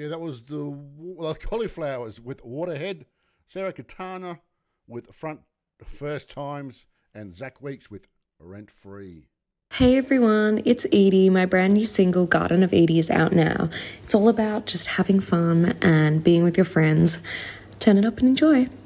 Yeah, that was the Cauliflowers with Waterhead, Sarah Katana with Front First Times, and Zach Weeks with Rent Free. Hey everyone, it's Edie. My brand new single, Garden of Edie, is out now. It's all about just having fun and being with your friends. Turn it up and enjoy.